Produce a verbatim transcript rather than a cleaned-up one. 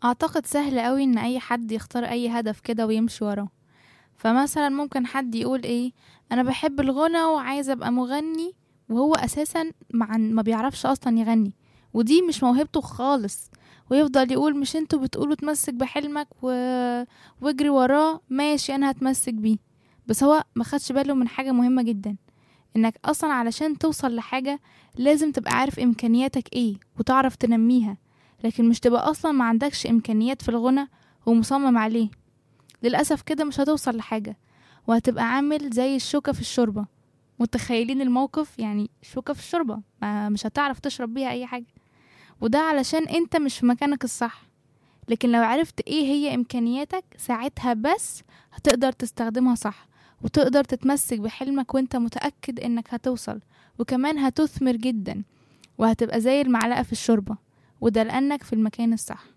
اعتقد سهل قوي ان اي حد يختار اي هدف كده ويمشي وراه. فمثلا ممكن حد يقول ايه، انا بحب الغنى وعايز ابقى مغني، وهو اساسا مع ما بيعرفش اصلا يغني، ودي مش موهبته خالص. ويفضل يقول مش انتوا بتقولوا تمسك بحلمك و... واجري وراه، ماشي انا هتمسك بيه. بس هو ما خدش باله من حاجة مهمة جدا، انك اصلا علشان توصل لحاجة لازم تبقى عارف امكانياتك ايه وتعرف تنميها. لكن مش تبقى اصلا ما عندكش امكانيات في الغنى ومصمم عليه، للأسف كده مش هتوصل لحاجة، وهتبقى عامل زي الشوكة في الشوربة. متخيلين الموقف؟ يعني شوكة في الشوربة ما مش هتعرف تشرب بيها اي حاجة، وده علشان انت مش في مكانك الصح. لكن لو عرفت ايه هي امكانياتك ساعتها بس هتقدر تستخدمها صح، وتقدر تتمسك بحلمك وانت متأكد انك هتوصل، وكمان هتثمر جدا، وهتبقى زي المعلقة في الشوربة، وده لأنك في المكان الصح.